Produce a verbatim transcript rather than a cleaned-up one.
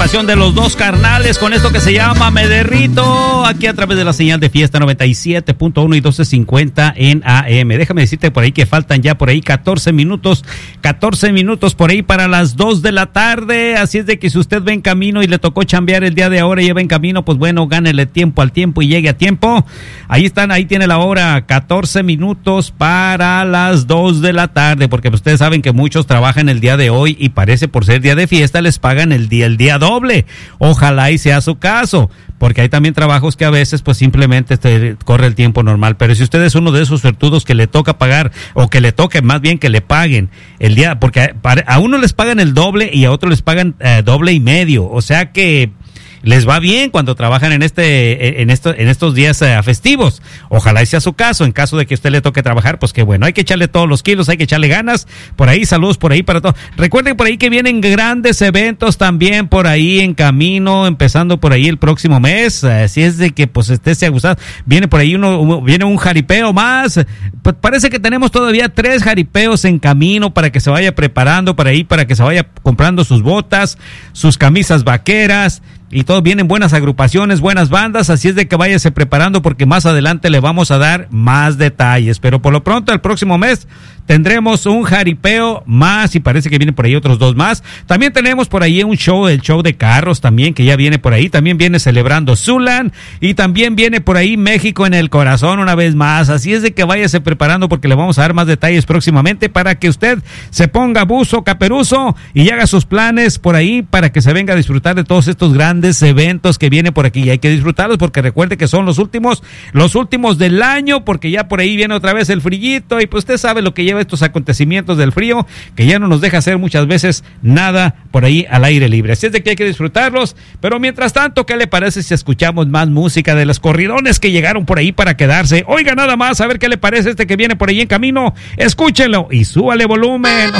participación de los dos carnales con esto que se llama Me Derrito, aquí a través de la señal de Fiesta noventa y siete punto uno y doce cincuenta en A M. Déjame decirte por ahí que faltan ya por ahí catorce minutos, catorce minutos por ahí para las dos de la tarde, así es de que si usted va en camino y le tocó chambear el día de ahora y ya va en camino, pues bueno, gánele tiempo al tiempo y llegue a tiempo. Ahí están, ahí tiene la hora, catorce minutos para las dos de la tarde, porque ustedes saben que muchos trabajan el día de hoy y parece por ser día de fiesta les pagan el día, el día doble. Ojalá y sea su caso, porque hay también trabajos que a veces pues simplemente te corre el tiempo normal. Pero si usted es uno de esos suertudos que le toca pagar, o que le toque más bien que le paguen el día, porque a, a uno les pagan el doble y a otros les pagan eh, doble y medio, o sea que les va bien cuando trabajan en este, en esto, en estos días uh, festivos. Ojalá y sea su caso. En caso de que a usted le toque trabajar, pues qué bueno. Hay que echarle todos los kilos, hay que echarle ganas. Por ahí, saludos por ahí para todos. Recuerden por ahí que vienen grandes eventos también por ahí en camino, empezando por ahí el próximo mes. Así es de que pues esté se ha gustado. Viene por ahí uno, viene un jaripeo más. Pues parece que tenemos todavía tres jaripeos en camino para que se vaya preparando para ahí, para que se vaya comprando sus botas, sus camisas vaqueras. Y todo vienen buenas agrupaciones, buenas bandas, así es de que váyase preparando porque más adelante le vamos a dar más detalles. Pero por lo pronto el próximo mes tendremos un jaripeo más y parece que vienen por ahí otros dos más. También tenemos por ahí un show, el show de carros también que ya viene por ahí. También viene celebrando Zulan y también viene por ahí México en el corazón una vez más. Así es de que váyase preparando porque le vamos a dar más detalles próximamente para que usted se ponga buzo, caperuzo y haga sus planes por ahí para que se venga a disfrutar de todos estos grandes eventos que vienen por aquí y hay que disfrutarlos porque recuerde que son los últimos, los últimos del año porque ya por ahí viene otra vez el frillito y pues usted sabe lo que lleva estos acontecimientos del frío que ya no nos deja hacer muchas veces nada por ahí al aire libre. Así es de que hay que disfrutarlos, pero mientras tanto, ¿qué le parece si escuchamos más música de los corridones que llegaron por ahí para quedarse? Oiga nada más, a ver qué le parece este que viene por ahí en camino, escúchenlo y súbale volumen.